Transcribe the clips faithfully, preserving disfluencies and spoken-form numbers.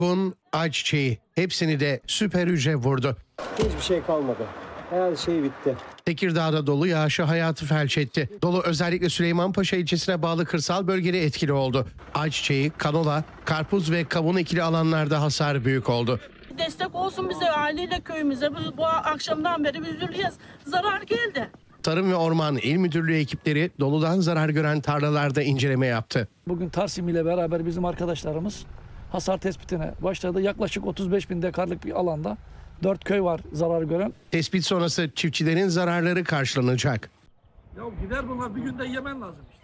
Un, ayçiçeği hepsini de süper hücre vurdu. Hiçbir şey kalmadı. Her şey bitti. Tekirdağ'da dolu yağışı hayatı felç etti. Dolu özellikle Süleymanpaşa ilçesine bağlı kırsal bölgede etkili oldu. Ayçiçeği, kanola, karpuz ve kavun ekili alanlarda hasar büyük oldu. Destek olsun bize, aileyle köyümüze. Bu, bu akşamdan beri üzülüyoruz. Zarar geldi. Tarım ve Orman İl Müdürlüğü ekipleri doludan zarar gören tarlalarda inceleme yaptı. Bugün Tarsim ile beraber bizim arkadaşlarımız hasar tespitine başladı. Yaklaşık otuz beş bin dekarlık bir alanda dört köy var zarar gören. Tespit sonrası çiftçilerin zararları karşılanacak. Ya gider bunlar, bir günde yemen lazım işte.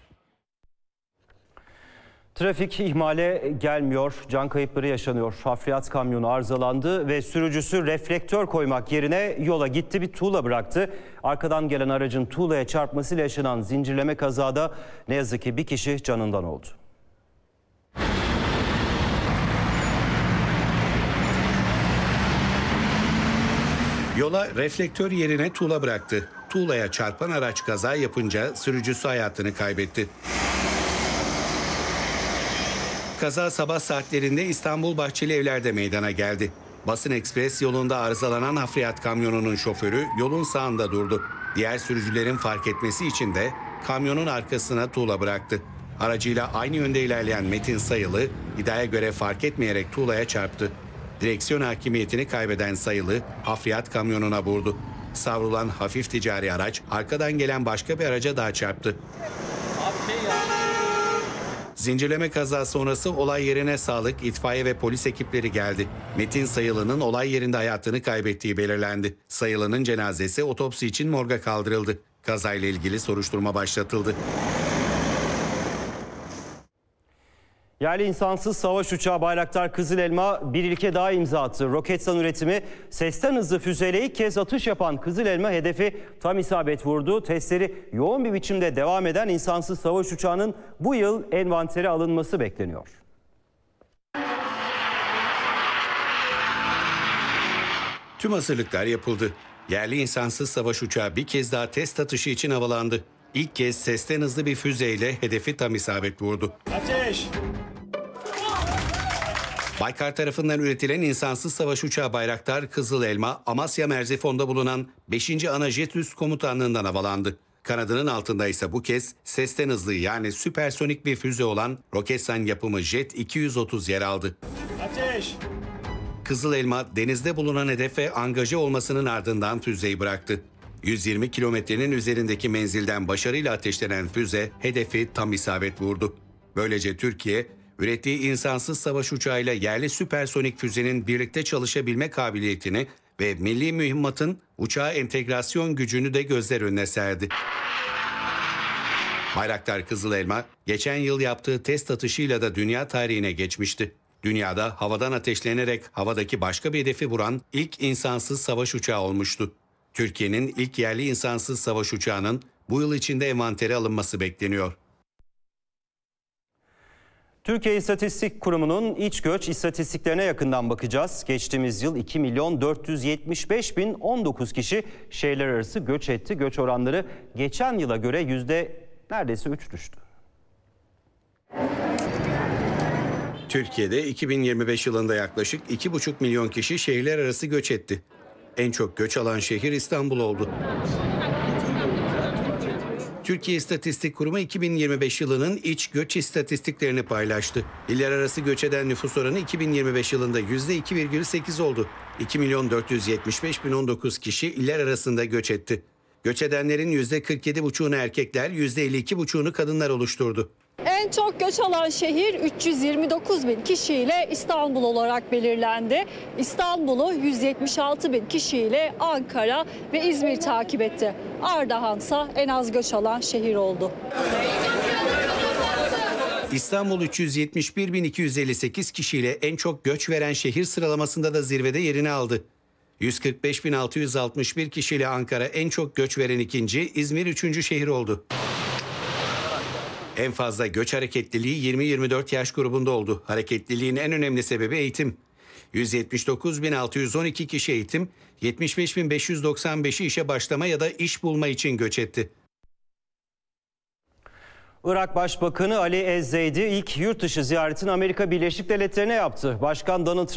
Trafik ihmale gelmiyor, can kayıpları yaşanıyor. Hafriyat kamyonu arızalandı ve sürücüsü reflektör koymak yerine yola gitti, bir tuğla bıraktı. Arkadan gelen aracın tuğlaya çarpmasıyla yaşanan zincirleme kazada ne yazık ki bir kişi canından oldu. Yola reflektör yerine tuğla bıraktı. Tuğlaya çarpan araç kaza yapınca sürücüsü hayatını kaybetti. Kaza sabah saatlerinde İstanbul Bahçelievler'de meydana geldi. Basın Ekspres yolunda arızalanan hafriyat kamyonunun şoförü yolun sağında durdu. Diğer sürücülerin fark etmesi için de kamyonun arkasına tuğla bıraktı. Aracıyla aynı yönde ilerleyen Metin Sayılı iddiaya göre fark etmeyerek tuğlaya çarptı. Direksiyon hakimiyetini kaybeden Sayılı hafriyat kamyonuna vurdu. Savrulan hafif ticari araç arkadan gelen başka bir araca daha çarptı. Zincirleme kaza sonrası olay yerine sağlık, itfaiye ve polis ekipleri geldi. Metin Sayılı'nın olay yerinde hayatını kaybettiği belirlendi. Sayılı'nın cenazesi otopsi için morga kaldırıldı. Kazayla ilgili soruşturma başlatıldı. Yerli insansız savaş uçağı Bayraktar Kızıl Elma bir ilke daha imza attı. Roketsan üretimi sesten hızlı füzeyle ilk kez atış yapan Kızıl Elma hedefi tam isabet vurdu. Testleri yoğun bir biçimde devam eden insansız savaş uçağının bu yıl envantere alınması bekleniyor. Tüm hazırlıklar yapıldı. Yerli insansız savaş uçağı bir kez daha test atışı için havalandı. İlk kez sesten hızlı bir füzeyle hedefi tam isabet vurdu. Ateş! Baykar tarafından üretilen insansız savaş uçağı Bayraktar Kızıl Elma, Amasya Merzifon'da bulunan beşinci Ana Jet Üst Komutanlığı'ndan havalandı. Kanadının altında ise bu kez sesten hızlı yani süpersonik bir füze olan Roketsan yapımı Jet iki yüz otuz yer aldı. Ateş! Kızıl Elma denizde bulunan hedefe angaje olmasının ardından füzeyi bıraktı. yüz yirmi kilometrenin üzerindeki menzilden başarıyla ateşlenen füze hedefi tam isabet vurdu. Böylece Türkiye, ürettiği insansız savaş uçağıyla yerli süpersonik füzenin birlikte çalışabilme kabiliyetini ve milli mühimmatın uçağa entegrasyon gücünü de gözler önüne serdi. Bayraktar Kızıl Elma, geçen yıl yaptığı test atışıyla da dünya tarihine geçmişti. Dünyada havadan ateşlenerek havadaki başka bir hedefi vuran ilk insansız savaş uçağı olmuştu. Türkiye'nin ilk yerli insansız savaş uçağının bu yıl içinde envantere alınması bekleniyor. Türkiye İstatistik Kurumu'nun iç göç istatistiklerine yakından bakacağız. Geçtiğimiz yıl iki milyon dört yüz yetmiş beş bin on dokuz kişi şehirler arası göç etti. Göç oranları geçen yıla göre yüzde neredeyse üç düştü. Türkiye'de iki bin yirmi beş yılında yaklaşık iki buçuk milyon kişi şehirler arası göç etti. En çok göç alan şehir İstanbul oldu. Türkiye İstatistik Kurumu iki bin yirmi beş yılının iç göç istatistiklerini paylaştı. İller arası göç eden nüfus oranı iki bin yirmi beş yılında yüzde iki virgül sekiz oldu. iki milyon dört yüz yetmiş beş bin on dokuz kişi iller arasında göç etti. Göç edenlerin yüzde kırk yedi buçuğunu erkekler, yüzde elli iki buçuğunu kadınlar oluşturdu. En çok göç alan şehir üç yüz yirmi dokuz bin kişiyle İstanbul olarak belirlendi. İstanbul'u yüz yetmiş altı bin kişiyle Ankara ve İzmir takip etti. Ardahan'sa en az göç alan şehir oldu. İstanbul üç yüz yetmiş bir bin iki yüz elli sekiz kişiyle en çok göç veren şehir sıralamasında da zirvede yerini aldı. yüz kırk beş bin altı yüz altmış bir kişiyle Ankara en çok göç veren ikinci, İzmir üçüncü şehir oldu. En fazla göç hareketliliği yirmi yirmi dört yaş grubunda oldu. Hareketliliğin en önemli sebebi eğitim. yüz yetmiş dokuz bin altı yüz on iki kişi eğitim, yetmiş beş bin beş yüz doksan beşi işe başlama ya da iş bulma için göç etti. Irak Başbakanı Ali Ez-Zeydi ilk yurt dışı ziyaretini Amerika Birleşik Devletleri'ne yaptı. Başkan Donald Trump